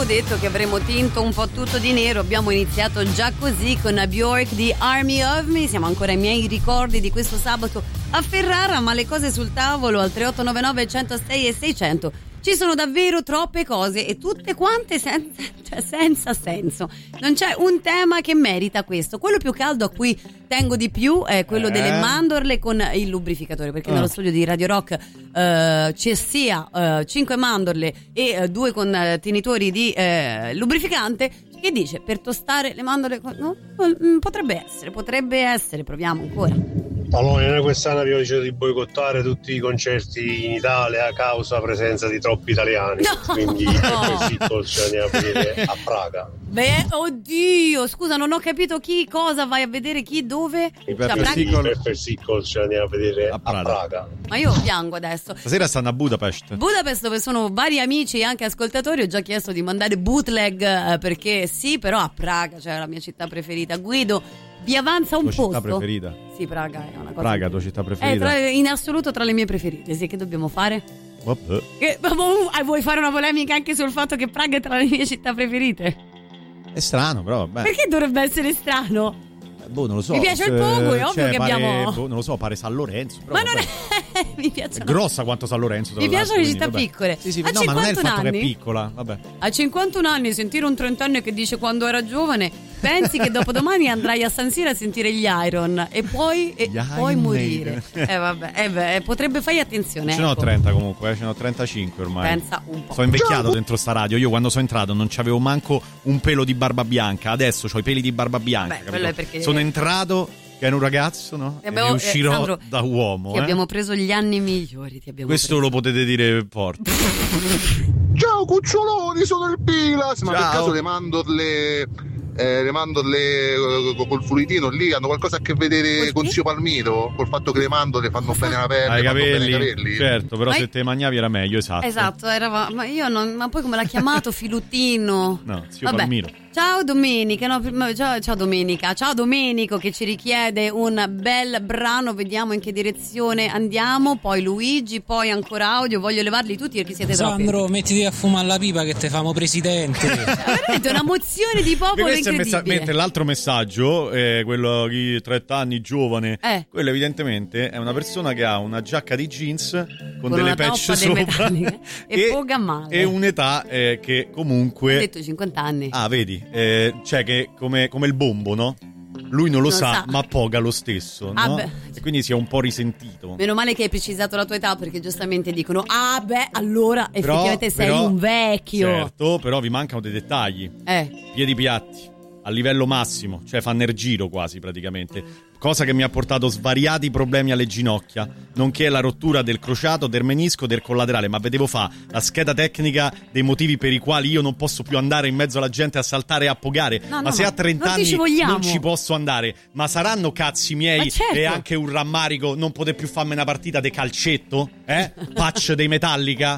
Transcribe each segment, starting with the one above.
avevo detto che avremmo tinto un po' tutto di nero. Abbiamo iniziato già così con Bjork di Army of Me. Siamo ancora ai miei ricordi di questo sabato a Ferrara, ma le cose sul tavolo al 3899 106 e 600 ci sono davvero troppe cose e tutte quante senza senso. Non c'è un tema che merita questo. Quello più caldo a cui tengo di più è quello delle mandorle con il lubrificatore, perché nello studio di Radio Rock c'è sia 5 mandorle e 2 contenitori di lubrificante, che dice per tostare le mandorle no? Potrebbe essere, proviamo ancora. Allora, quest'anno abbiamo deciso di boicottare tutti i concerti in Italia a causa presenza di troppi italiani, quindi Sequel ce ne andiamo a vedere a Praga. Beh, oddio, scusa, non ho capito chi, cosa vai a vedere, chi, dove? I Pepper Sequel ce ne andiamo a vedere a Praga. Ma io piango adesso. Stasera stanno a Budapest, dove sono vari amici e anche ascoltatori. Ho già chiesto di mandare bootleg perché sì, però a Praga, cioè la mia città preferita. Guido, vi avanza un posto. Tua città preferita? Sì, Praga è una cosa. Praga, tua città preferita? In assoluto tra le mie preferite. Sì, che dobbiamo fare? Vuoi fare una polemica anche sul fatto che Praga è tra le mie città preferite? È strano, però vabbè. Perché dovrebbe essere strano? Non lo so. Mi piace il pogo, è ovvio che abbiamo. Non lo so, pare San Lorenzo. Però, ma non è. Mi piacciono. È grossa quanto San Lorenzo. Mi piacciono le città piccole. Sì, no, ma non è il fatto che è piccola. Vabbè. A 51 anni sentire un 30enne che dice quando era giovane, pensi che dopodomani andrai a San Siro a sentire gli Iron e poi morire. Potrebbe fare attenzione. Ce n'ho 30 comunque, ce n'ho 35 ormai. Pensa un po'. Sono invecchiato dentro sta radio. Io quando sono entrato non c'avevo manco un pelo di barba bianca. Adesso ho i peli di barba bianca. Quello è perché sono entrato che ero un ragazzo, no? E uscirò Sandro, da uomo. Ti abbiamo preso gli anni migliori. Questo lo potete dire forte. Ciao cuccioloni, sono il Pilas. Ma per caso le mandorle col fruitino lì hanno qualcosa a che vedere con Zio Palmiro? Col fatto che le mandorle fanno bene la pelle, ai capelli? Capelli? Certo, però se te mangiavi era meglio, esatto. Ma io non. Ma poi come l'ha chiamato? Filutino? No, Zio Palmiro. Ciao Domenica, ciao Domenica, ciao Domenico che ci richiede un bel brano, vediamo in che direzione andiamo, poi Luigi, poi ancora audio, voglio levarli tutti perché siete troppi. Sandro, mettiti a fumare la pipa che te famo presidente. Veramente una mozione di popolo incredibile. Mentre l'altro messaggio, quello di 30 anni giovane, quello evidentemente è una persona che ha una giacca di jeans con delle patch sopra e poga male. E un'età che comunque... Ho detto 50 anni. Ah, vedi? Cioè che come il bombo, no? Lui non lo sa, ma poga lo stesso, no? E quindi si è un po' risentito. Meno male che hai precisato la tua età, perché giustamente dicono allora effettivamente sei un vecchio. Certo, però vi mancano dei dettagli. Piedi piatti a livello massimo, cioè fanno il giro quasi praticamente, cosa che mi ha portato svariati problemi alle ginocchia, nonché la rottura del crociato, del menisco, del collaterale. Ma vedevo la scheda tecnica dei motivi per i quali io non posso più andare in mezzo alla gente a saltare e a pogare. Se a 30 anni non ci posso andare, ma saranno cazzi miei, certo. E anche un rammarico non poter più farmi una partita di calcetto? Patch dei Metallica?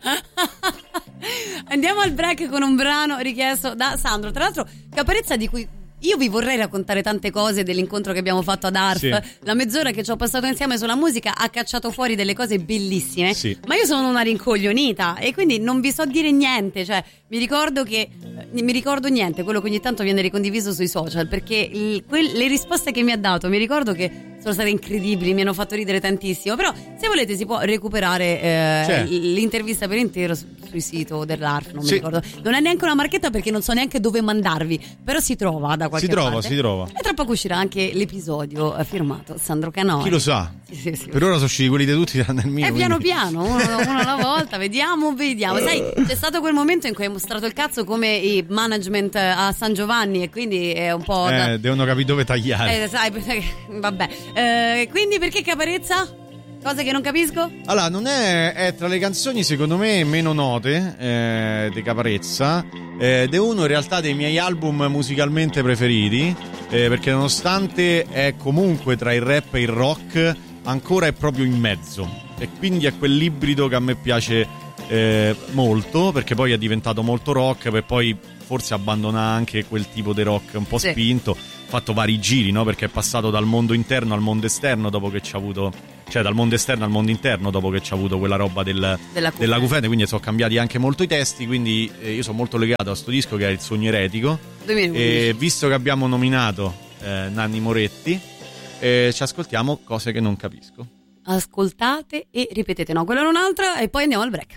Andiamo al break con un brano richiesto da Sandro. Tra l'altro, Caparezza, di cui io vi vorrei raccontare tante cose dell'incontro che abbiamo fatto ad ARF. Sì. La mezz'ora che ci ho passato insieme sulla musica ha cacciato fuori delle cose bellissime. Sì. Ma io sono una rincoglionita e quindi non vi so dire niente. Cioè, mi ricordo niente, quello che ogni tanto viene ricondiviso sui social, perché le risposte che mi ha dato, mi ricordo che sono state incredibili, mi hanno fatto ridere tantissimo. Però se volete si può recuperare l'intervista per intero sul sito dell'ARF, non mi ricordo. Non è neanche una marchetta perché non so neanche dove mandarvi, però si trova da qualche parte. Si trova. E tra poco uscirà anche l'episodio firmato Sandro Canoni. Chi lo sa? Sì. Per ora sono usciti quelli di tutti tranne il mio. Piano piano, uno alla volta, vediamo. Sai, c'è stato quel momento in cui hai mostrato il cazzo come i management a San Giovanni e quindi è un po'... devono capire dove tagliare. Sai, vabbè. Quindi perché Caparezza? Cose che non capisco? Allora, non è tra le canzoni secondo me meno note di Caparezza, ed è uno in realtà dei miei album musicalmente preferiti, perché nonostante è comunque tra il rap e il rock, ancora è proprio in mezzo, e quindi è quell'ibrido che a me piace molto, perché poi è diventato molto rock, per poi forse abbandona anche quel tipo di rock un po' spinto. Ha fatto vari giri, no? Perché è passato dal mondo interno al mondo esterno dopo che ci ha avuto cioè dal mondo esterno al mondo interno, dopo che c'è avuto quella roba della Cufene, quindi sono cambiati anche molto i testi, quindi io sono molto legato a sto disco che è Il Sogno Eretico. E visto che abbiamo nominato Nanni Moretti, ci ascoltiamo Cose che non capisco. Ascoltate e ripetete, no, quella non un'altra, e poi andiamo al break.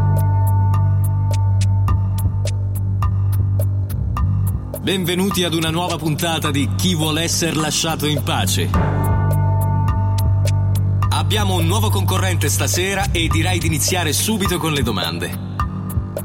Benvenuti ad una nuova puntata di Chi vuole essere lasciato in pace. Abbiamo un nuovo concorrente stasera e direi di iniziare subito con le domande.